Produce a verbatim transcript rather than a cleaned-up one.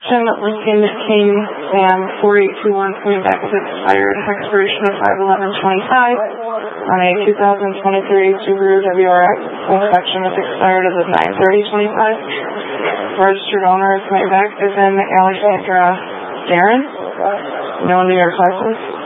Tim Lincoln King Sam four eight two one coming back as expired, expiration of five eleven twenty-five on a two thousand twenty-three Subaru W R X. Inspection is expired as of nine thirty twenty-five. Registered owner is coming back as in Alexandra Darren. No New York license.